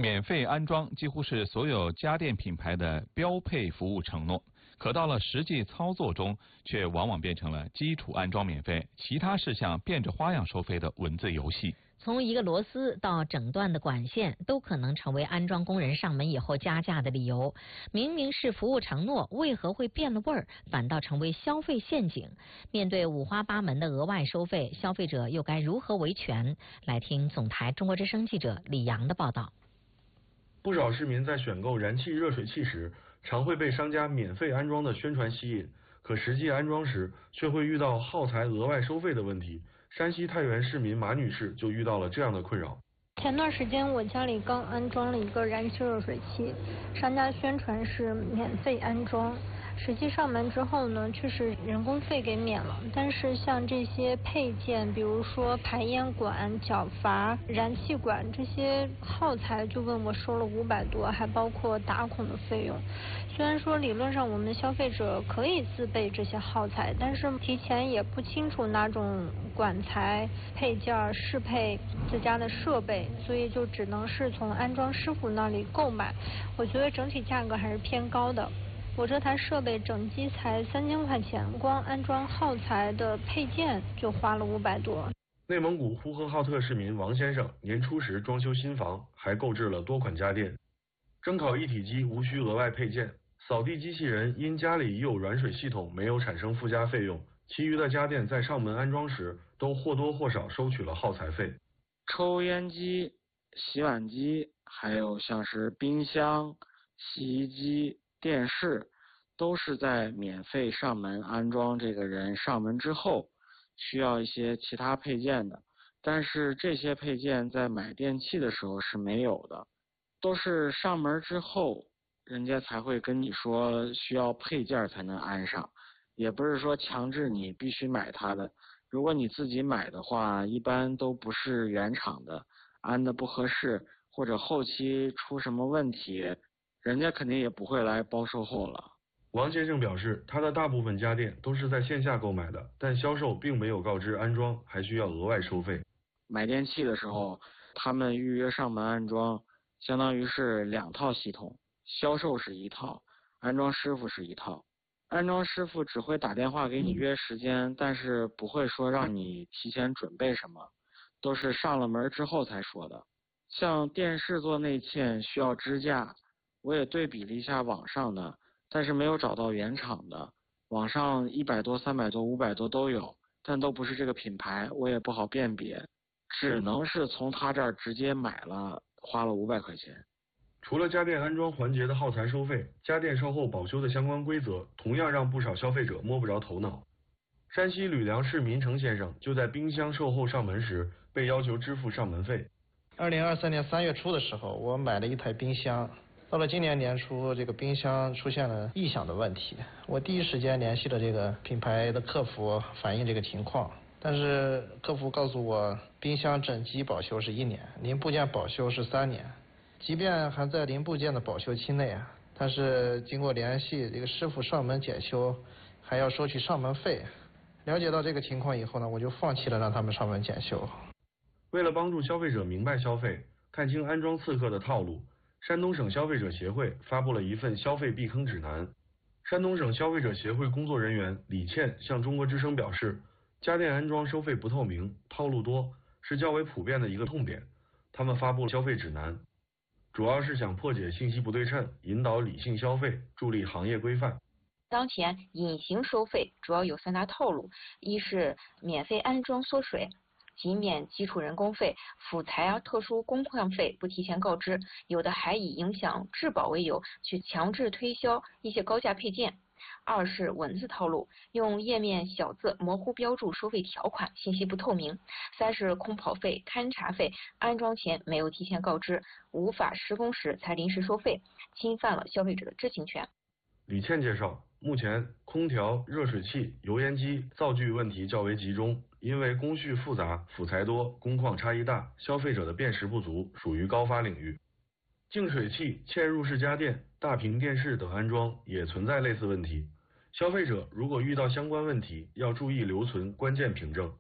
免费安装几乎是所有家电品牌的标配服务承诺，可到了实际操作中，却往往变成了基础安装免费，其他事项变着花样收费的文字游戏。 从一个螺丝到整段的管线，都可能成为安装工人上门以后加价的理由。明明是服务承诺，为何会变了味儿，反倒成为消费陷阱？面对五花八门的额外收费，消费者又该如何维权？来听总台中国之声记者李阳的报道。 不少市民在选购燃气热水器时，常会被商家免费安装的宣传吸引，可实际安装时却会遇到耗材额外收费的问题。山西太原市民马女士就遇到了这样的困扰。 前段时间我家里刚安装了一个燃气热水器，商家宣传是免费安装，实际上门之后呢，却是人工费给免了。但是像这些配件，比如说排烟管、角阀、燃气管这些耗材，就问我收了500多，还包括打孔的费用。虽然说理论上我们消费者可以自备这些耗材，但是提前也不清楚哪种管材、配件适配自家的设备，所以就只能是从安装师傅那里购买。我觉得整体价格还是偏高的。我这台设备整机才3000块钱，光安装耗材的配件就花了500多。 内蒙古呼和浩特市民王先生年初时装修新房，还购置了多款家电。蒸烤一体机无需额外配件，扫地机器人因家里已有软水系统没有产生附加费用，其余的家电在上门安装时都或多或少收取了耗材费。 抽烟机、洗碗机，还有像是冰箱、洗衣机、电视，都是在免费上门安装这个人上门之后需要一些其他配件的，但是这些配件在买电器的时候是没有的，都是上门之后人家才会跟你说需要配件才能安上，也不是说强制你必须买它的。如果你自己买的话，一般都不是原厂的，安的不合适，或者后期出什么问题，人家肯定也不会来包售后了。 王先生表示，他的大部分家电都是在线下购买的，但销售并没有告知安装还需要额外收费。 买电器的时候，他们预约上门安装，相当于是2套系统，销售是1套，安装师傅是1套。安装师傅只会打电话给你约时间，但是不会说让你提前准备什么，都是上了门之后才说的。像电视做内嵌需要支架，我也对比了一下网上的，但是没有找到原厂的，网上100多、300多、500多都有，但都不是这个品牌，我也不好辨别，只能是从他这儿直接买了，花了500块钱。 除了家电安装环节的耗材收费，家电售后保修的相关规则同样让不少消费者摸不着头脑。山西吕梁市民程先生就在冰箱售后上门时被要求支付上门费。 2023年3月初的时候，我买了一台冰箱，到了今年年初，这个冰箱出现了异响的问题，我第一时间联系了这个品牌的客服反映这个情况，但是客服告诉我，冰箱整机保修是1年，零部件保修是3年。即便还在零部件的保修期内，但是经过联系这个师傅上门检修，还要收取上门费。了解到这个情况以后呢，我就放弃了让他们上门检修。 为了帮助消费者明白消费，看清安装刺客的套路，山东省消费者协会发布了一份消费避坑指南。山东省消费者协会工作人员李倩向中国之声表示，家电安装收费不透明、套路多是较为普遍的一个痛点。他们发布了消费指南，主要是想破解信息不对称，引导理性消费，助力行业规范。 当前隐形收费主要有3大套路，一是免费安装缩水，即免基础人工费、辅材特殊工况费不提前告知，有的还以影响质保为由去强制推销一些高价配件。二是文字套路，用页面小字模糊标注收费条款，信息不透明。三是空跑费、勘察费，安装前没有提前告知，无法施工时才临时收费，侵犯了消费者的知情权。 李倩介绍，目前空调、热水器、油烟机灶具问题较为集中，因为工序复杂、辅材多、工况差异大，消费者的辨识不足，属于高发领域。净水器、嵌入式家电、大屏电视等安装也存在类似问题。消费者如果遇到相关问题，要注意留存关键凭证。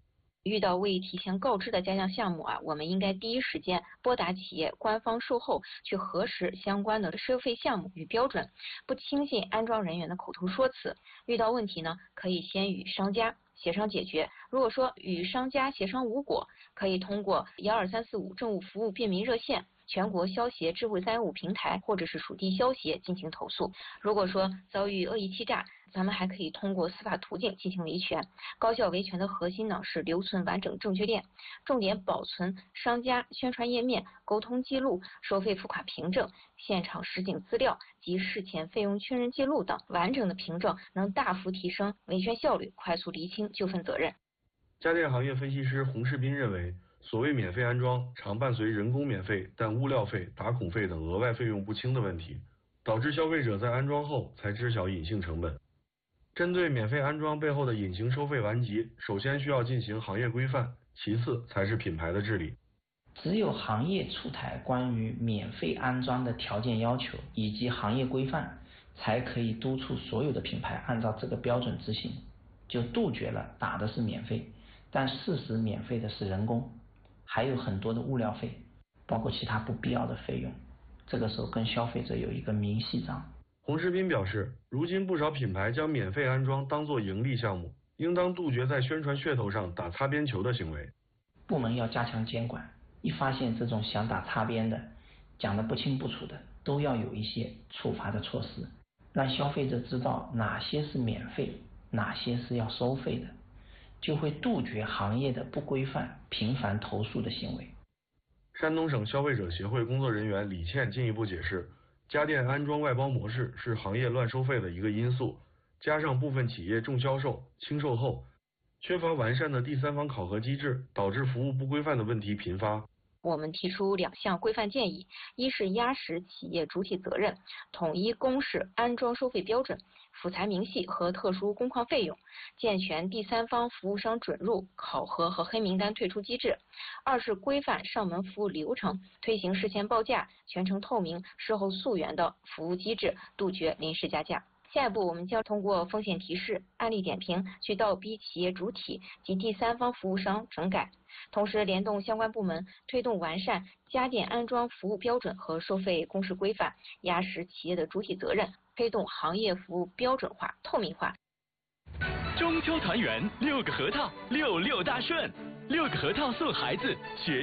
遇到未提前告知的加价项目我们应该第一时间拨打企业官方售后去核实相关的收费项目与标准，不轻信安装人员的口头说辞。遇到问题呢，可以先与商家协商解决。如果说与商家协商无果，可以通过12345政务服务便民热线、全国消协智慧315平台或者是属地消协进行投诉。如果说遭遇恶意欺诈，咱们还可以通过司法途径进行维权。高效维权的核心呢是留存完整证据链，重点保存商家宣传页面、沟通记录、收费付款凭证、现场实景资料及事前费用确认记录等完整的凭证，能大幅提升维权效率，快速厘清纠纷责任。 家电行业分析师洪世斌认为，所谓免费安装常伴随人工免费，但物料费、打孔费等额外费用不清的问题，导致消费者在安装后才知晓隐性成本。针对免费安装背后的隐形收费顽疾，首先需要进行行业规范，其次才是品牌的治理。 只有行业出台关于免费安装的条件要求以及行业规范，才可以督促所有的品牌按照这个标准执行，就杜绝了打的是免费，但事实免费的是人工，还有很多的物料费，包括其他不必要的费用，这个时候跟消费者有一个明细账。 洪世斌表示，如今不少品牌将免费安装当作盈利项目，应当杜绝在宣传噱头上打擦边球的行为。 部门要加强监管，一发现这种想打擦边的、讲得不清不楚的，都要有一些处罚的措施，让消费者知道哪些是免费，哪些是要收费的，就会杜绝行业的不规范、频繁投诉的行为。 山东省消费者协会工作人员李倩进一步解释，家电安装外包模式是行业乱收费的一个因素，加上部分企业重销售、轻售后，缺乏完善的第三方考核机制，导致服务不规范的问题频发。 我们提出2项规范建议，一是压实企业主体责任，统一公示安装收费标准、辅材明细和特殊工况费用，健全第三方服务商准入、考核和黑名单退出机制；二是规范上门服务流程，推行事前报价、全程透明、事后溯源的服务机制，杜绝临时加价。下一步，我们将通过风险提示、案例点评，去倒逼企业主体及第三方服务商整改，同时联动相关部门，推动完善家电安装服务标准和收费公示规范，压实企业的主体责任，推动行业服务标准化、透明化。 中秋团圆，6个核桃，66大顺，6个核桃送孩子学